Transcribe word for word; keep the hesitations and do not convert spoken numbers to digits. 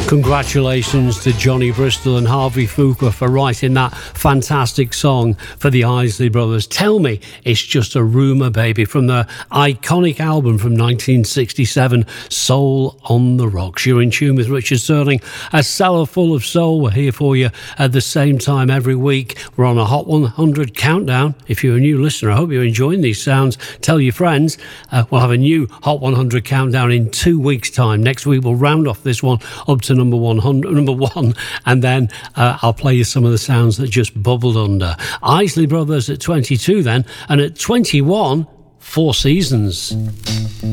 Congratulations to Johnny Bristol and Harvey Fuqua for writing that fantastic song for the Isley Brothers. Tell Me It's Just a Rumour, Baby, from the iconic album from nineteen sixty-seven, Soul on the Rocks. You're in tune with Richard Sterling, a cellar full of soul. We're here for you at the same time every week. We're on a Hot one hundred countdown. If you're a new listener, I hope you're enjoying these sounds. Tell your friends. Uh, we'll have a new Hot one hundred countdown in two weeks' time. Next week, we'll round off this one up to number one hundred, number one, and then uh, I'll play you some of the sounds that just bubbled under. Isley Brothers at twenty-two then, and at twenty-one, Four Seasons.